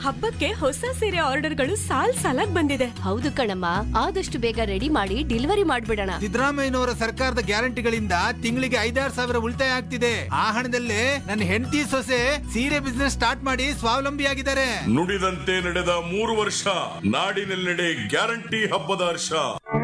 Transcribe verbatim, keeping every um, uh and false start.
ಹಬ್ಬಕ್ಕೆ ಹೊಸ ಸೀರೆ ಆರ್ಡರ್ಗಳು ಸಾಲ್ ಸಾಲಾಗ್ ಬಂದಿದೆ. ಹೌದು ಕಣಮ್ಮ, ಆದಷ್ಟು ಬೇಗ ರೆಡಿ ಮಾಡಿ ಡೆಲಿವರಿ ಮಾಡ್ಬಿಡೋಣ. ಸಿದ್ದರಾಮಯ್ಯನವರ ಸರ್ಕಾರದ ಗ್ಯಾರಂಟಿಗಳಿಂದ ತಿಂಗಳಿಗೆ ಐದಾರು ಸಾವಿರ ಉಳಿತಾಯ ಆಗ್ತಿದೆ. ಆ ಹಣದಲ್ಲೇ ನನ್ನ ಹೆಂಡತಿ ಸೊಸೆ ಸೀರೆ ಬಿಸ್ನೆಸ್ ಸ್ಟಾರ್ಟ್ ಮಾಡಿ ಸ್ವಾವಲಂಬಿಯಾಗಿದ್ದಾರೆ. ನುಡಿದಂತೆ ನಡೆದ ಮೂರು ವರ್ಷ, ನಾಡಿನೆಲ್ಲೆಡೆ ಗ್ಯಾರಂಟಿ ಹಬ್ಬದ ಹರ್ಷ.